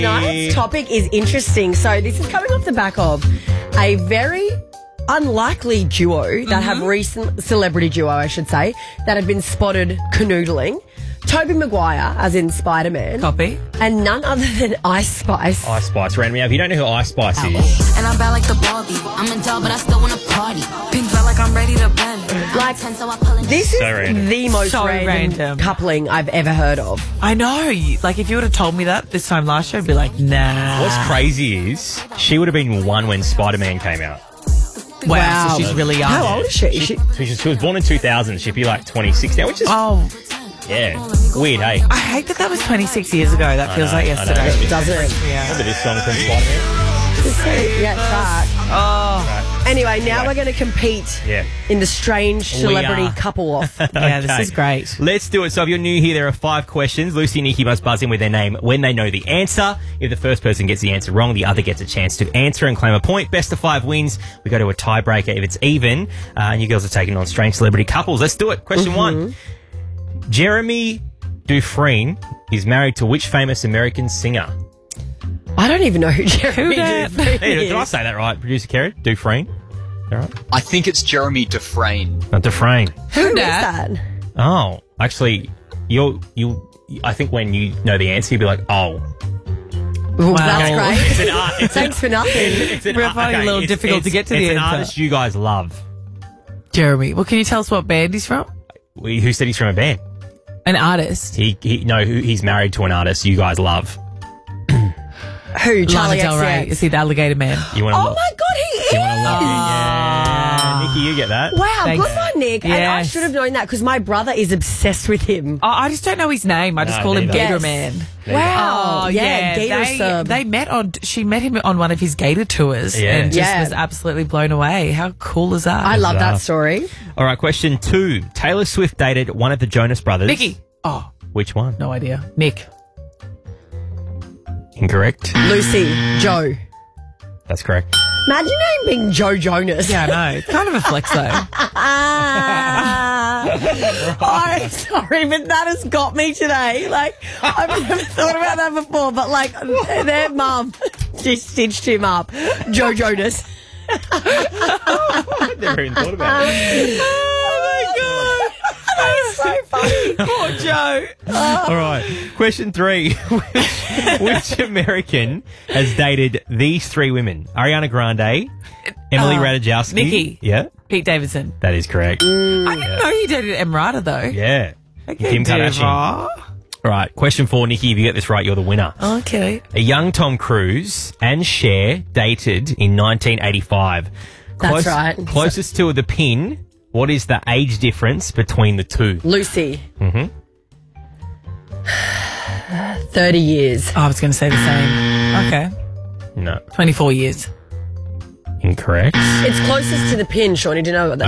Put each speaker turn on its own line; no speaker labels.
Tonight's topic is interesting. So this is coming off the back of a very unlikely duo that have recent celebrity duo, I should say, that have been spotted canoodling. Tobey Maguire, as in Spider-Man.
Copy.
And none other than Ice Spice.
Ice Spice ran me out. If you don't know who Ice Spice is,
And I'm bad like the Barbie. I'm in jail, but I still wanna party. Pink felt like I'm ready to bend.
Like,
So I pull in
this is
So random.
the most
So
random
random.
coupling I've ever heard of.
I know. Like, if you would have told me that this time last year, I'd be like, nah.
what's crazy is she would have been one when Spider-Man came out.
Wow, so she's really young.
How old is she?
She was born in 2000. She'd be like 26 now, which is,
Oh,
yeah, weird, hey?
I hate that was 26 years ago. That feels like
I know.
yesterday.
Doesn't it?
Remember this song from Spider-Man?
Yeah, track.
Oh,
Anyway, now we're going to compete
Yeah.
in the strange celebrity
are.
couple-off.
yeah, this
Okay.
is great.
Let's do it. So if you're new here, there are 5 questions. Lucy and Nikki must buzz in with their name when they know the answer. If the first person gets the answer wrong, the other gets a chance to answer and claim a point. Best of 5 wins. We go to a tiebreaker if it's even. And you girls are taking on strange celebrity couples. Let's do it. Question 1. Jeremy Dufresne is married to which famous American singer?
I don't even know who Jeremy
Who dat?
Dufresne
Hey, did I
is.
say that right? Producer Karen? Dufresne? All right.
I think it's Jeremy Dufresne.
Not Dufresne.
Who is
dat?
that?
Oh, actually, I think when you know the answer, you'll be like, oh.
Well,
Wow.
that's
It's
great.
an art. It's
Thanks for nothing.
It's an,
We're finding it a little difficult to get to the
It's an
answer.
artist you guys love.
Jeremy, well, can you tell us what band he's from?
Who said he's from a band?
An artist.
He's married to an artist you guys love.
Who?
Lana
Charlie
Del Rey. Is
XCX.
he the alligator man?
You want to
Oh my God, he is!
You want to lock in? Yeah. Nikki, you get that?
Wow,
Thanks.
good one, Nick. And I
Yes.
should have known that because my brother is obsessed with him.
Oh, I just don't know his name. I just
No,
call him
neither.
Gator
Yes.
Man.
Wow.
Oh,
yeah, Gator
they,
sub.
they met on. She met him on one of his Gator tours,
Yeah.
and just
Yeah.
was absolutely blown away. How cool is that?
I love
bizarre.
that story.
All right, question 2. Taylor Swift dated one of the Jonas Brothers.
Nikki. Oh,
Which one?
no idea. Nick.
Incorrect.
Lucy, Joe.
That's correct.
Imagine your name being Joe Jonas.
Yeah, I know. It's kind of a flex though.
I'm sorry, but that has got me today. Like, I've never thought about that before, but like, their mum just stitched him up. Joe Jonas.
I never even thought about it.
Oh my God. That is so funny.
Poor Joe.
All right. Question 3. Which American has dated these 3 women? Ariana Grande, Emily Ratajkowski.
Nikki.
Yeah,
Pete Davidson.
that is correct.
I didn't know he dated Emrata though.
Yeah.
Okay,
Kim Kardashian.
Diva.
All right. Question 4, Nikki. If you get this right, you're the winner.
Okay.
A young Tom Cruise and Cher dated in 1985.
That's right.
Closest to the pin. What is the age difference between the two?
Lucy. 30 years.
Oh, I was going to say the same. Okay.
No.
24 years.
Incorrect.
It's closest to the pin, Shawnee. Do you know what that